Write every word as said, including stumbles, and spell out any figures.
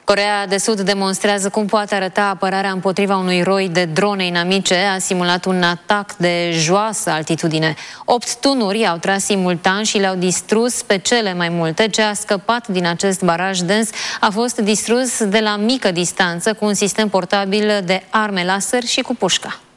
Coreea de Sud demonstrează cum poate arăta apărarea împotriva unui roi de drone inamice. A simulat un atac de joasă altitudine. Opt tunuri au tras simultan și le-au distrus pe cele mai multe. Ce a scăpat din acest baraj dens a fost distrus de la mică distanță cu un sistem portabil de arme laser și cu pușca.